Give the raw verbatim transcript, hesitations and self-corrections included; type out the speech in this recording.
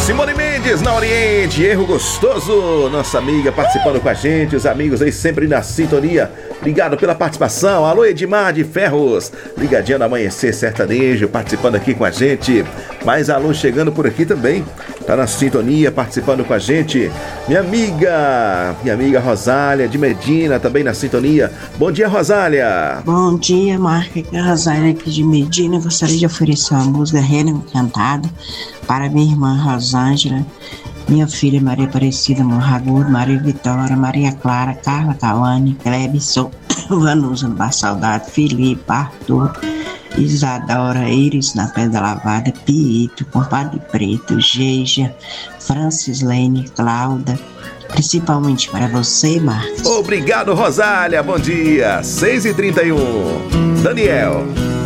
Simone Mendes na Oriente, Erro Gostoso, nossa amiga participando com a gente, os amigos aí sempre na sintonia. Obrigado pela participação. Alô, Edmar de Ferros, ligadinho no Amanhecer Sertanejo, participando aqui com a gente. Mais alô chegando por aqui também, tá na sintonia, participando com a gente. Minha amiga, minha amiga Rosália de Medina, também na sintonia. Bom dia, Rosália. Bom dia, Marca, aqui é a Rosália aqui de Medina. Eu gostaria de oferecer uma música Rena Encantada para minha irmã Rosângela, minha filha Maria Aparecida Morragudo, Maria Vitória, Maria Clara, Carla Cauane, Clebson, Vanusa no Bar Saudade, Felipe, Arthur, Isadora, Iris na Pedra Lavada, Piito, Compadre Preto, Geija, Francis Lene, Cláudia, principalmente para você, Marcos. Obrigado, Rosália, bom dia. seis e trinta e um. Daniel.